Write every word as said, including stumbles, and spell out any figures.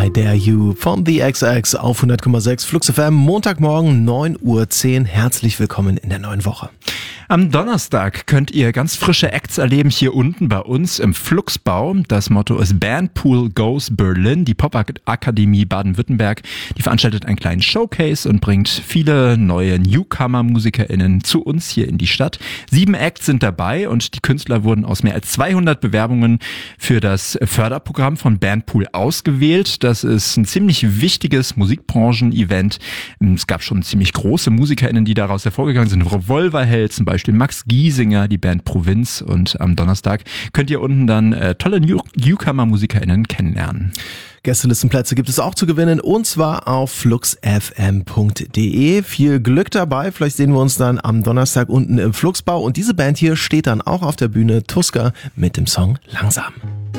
I Dare You von The X X auf hundert Komma sechs Flux F M. Montagmorgen neun Uhr zehn. Herzlich willkommen in der neuen Woche. Am Donnerstag könnt ihr ganz frische Acts erleben hier unten bei uns im Fluxbau. Das Motto ist Bandpool Goes Berlin. Die Popakademie Baden-Württemberg, die veranstaltet einen kleinen Showcase und bringt viele neue Newcomer-MusikerInnen zu uns hier in die Stadt. Sieben Acts sind dabei und die Künstler wurden aus mehr als zweihundert Bewerbungen für das Förderprogramm von Bandpool ausgewählt. Das ist ein ziemlich wichtiges Musikbranchen-Event. Es gab schon ziemlich große MusikerInnen, die daraus hervorgegangen sind. Revolverheld zum Beispiel, Max Giesinger, die Band Provinz, und am Donnerstag könnt ihr unten dann äh, tolle New- Newcomer-MusikerInnen kennenlernen. Gästelistenplätze gibt es auch zu gewinnen, und zwar auf flux f m punkt d e. Viel Glück dabei, vielleicht sehen wir uns dann am Donnerstag unten im Fluxbau, und diese Band hier steht dann auch auf der Bühne, Tuska, mit dem Song Langsam.